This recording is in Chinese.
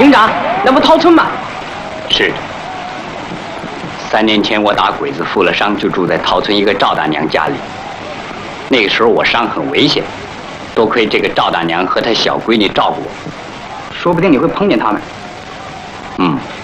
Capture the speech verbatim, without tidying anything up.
营长，那不陶春吗？ 是的。三年前我打鬼子负了伤，就住在陶村一个赵大娘家里。那个时候我伤很危险，多亏这个赵大娘和她小闺女照顾我。 说不定你会碰见他们。 嗯。